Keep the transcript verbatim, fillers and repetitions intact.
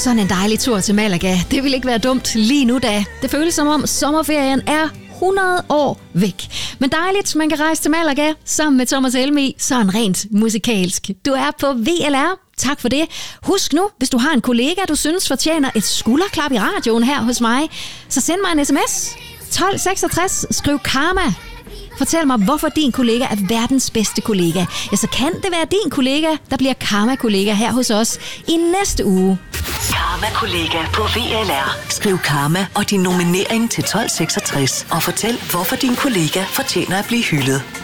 sådan en dejlig tur til Malaga. Det vil ikke være dumt lige nu da. Det føles som om sommerferien er hundrede år væk. Men dejligt, man kan rejse til Malaga sammen med Thomas Helmig, sådan rent musikalsk. Du er på V L R. Tak for det. Husk nu, hvis du har en kollega, du synes fortjener et skulderklap i radioen her hos mig, så send mig en sms. tolv seksogtres, skriv Karma. Fortæl mig, hvorfor din kollega er verdens bedste kollega. Ja, så kan det være din kollega, der bliver Karma-kollega her hos os i næste uge. Karma-kollega på V L R. Skriv Karma og din nominering til tolv seksogtres og fortæl, hvorfor din kollega fortjener at blive hyldet.